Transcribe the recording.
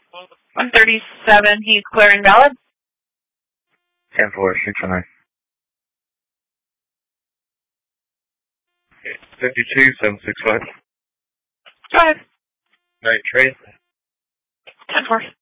137, he's clear and valid. 10-4, 609. 52, 765. Drive. Night train. 10-4.